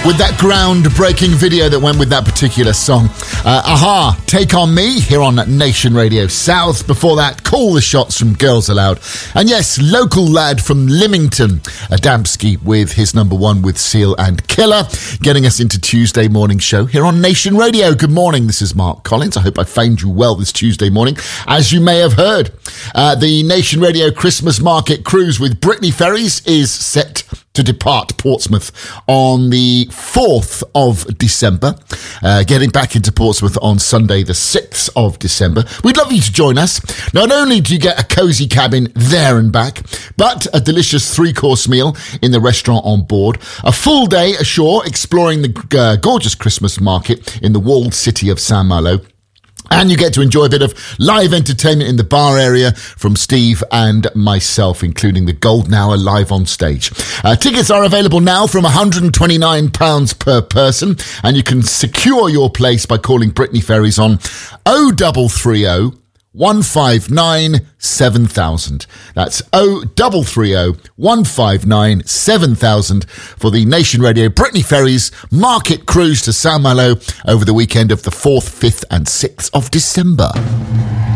with that groundbreaking video that went with that particular song. Aha, Take On Me, here on Nation Radio South. Before that, Call the Shots from Girls Aloud. And yes, local lad from Lymington, Adamski, with his number one with Seal and Killer, getting us into Tuesday morning show here on Nation Radio. Good morning, this is Mark Collins. I hope I found you well this Tuesday morning. As you may have heard, the Nation Radio Christmas Market Cruise with Brittany Ferries is set to depart Portsmouth on the 4th of December, getting back into Portsmouth on Sunday the 6th of December. We'd love you to join us. Not only do you get a cosy cabin there and back, but a delicious 3-course meal in the restaurant on board, a full day ashore exploring the gorgeous Christmas market in the walled city of Saint-Malo. And you get to enjoy a bit of live entertainment in the bar area from Steve and myself, including the Golden Hour live on stage. Tickets are available now from £129 per person, and you can secure your place by calling Brittany Ferries on 0330 159 7000. That's 0330 159 7000 for the Nation Radio Brittany Ferries Market Cruise to Saint-Malo over the weekend of the 4th, 5th and 6th of December.